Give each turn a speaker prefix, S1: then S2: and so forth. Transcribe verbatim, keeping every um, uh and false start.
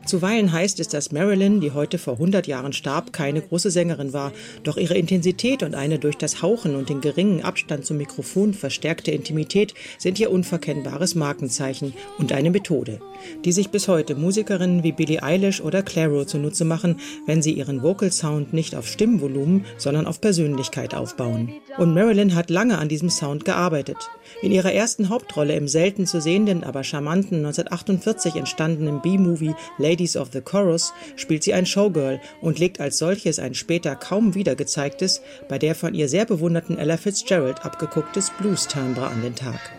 S1: Zuweilen heißt es, dass Marilyn, die heute vor hundert Jahren starb, keine große Sängerin war. Doch ihre Intensität und eine durch das Hauchen und den geringen Abstand zum Mikrofon verstärkte Intimität sind ihr unverkennbares Markenzeichen und eine Methode, die sich bis heute Musikerinnen wie Billie Eilish oder Clairo zunutze machen, wenn sie ihren Vocal Sound nicht auf Stimmvolumen, sondern auf Persönlichkeit aufbauen. Und Marilyn hat lange an diesem Sound gearbeitet. In ihrer ersten Hauptrolle im selten zu sehenden, aber charmanten neunzehnhundertachtundvierzig entstandenen B-Movie Ladies of the Chorus spielt sie ein Showgirl und legt als solches ein später kaum wieder gezeigtes, bei der von ihr sehr bewunderten Ella Fitzgerald abgegucktes Blues-Timbre an den Tag.